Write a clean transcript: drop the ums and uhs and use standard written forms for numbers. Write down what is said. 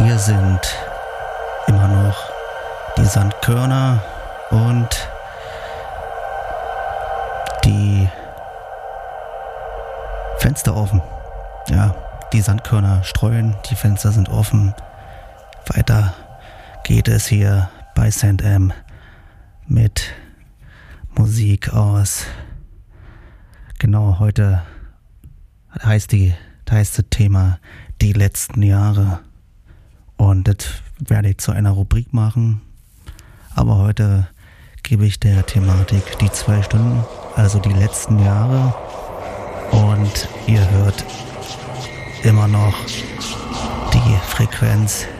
Hier sind immer noch die Sandkörner und die Fenster offen. Ja, die Sandkörner streuen, die Fenster sind offen. Weiter geht es hier bei St. M mit Musik aus. Genau, heute heißt das Thema die letzten Jahre. Und das werde ich zu einer Rubrik machen. Aber heute gebe ich der Thematik die 2 Stunden, also die letzten Jahre. Und ihr hört immer noch die Frequenz